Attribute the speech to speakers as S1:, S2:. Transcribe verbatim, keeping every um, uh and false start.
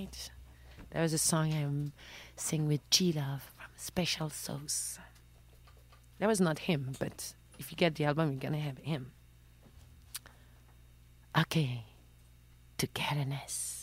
S1: right. There was a song I sing with G-Love from Special Sauce. That was not him, but if you get the album, you're gonna have him. Okay, togetherness.